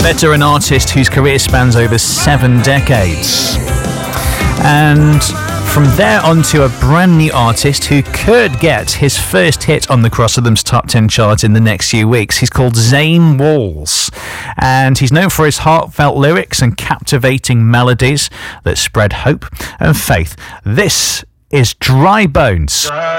veteran artist whose career spans over 7 decades. And from there on to a brand new artist who could get his first hit on the Cross Rhythms Top 10 chart in the next few weeks. He's called Zane Walls, and he's known for his heartfelt lyrics and captivating melodies that spread hope and faith. This is Dry Bones.